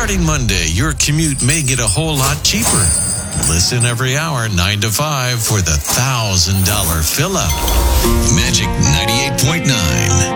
Starting Monday, your commute may get a whole lot cheaper. Listen every hour, 9 to 5, for the $1,000 fill-up. Magic 98.9.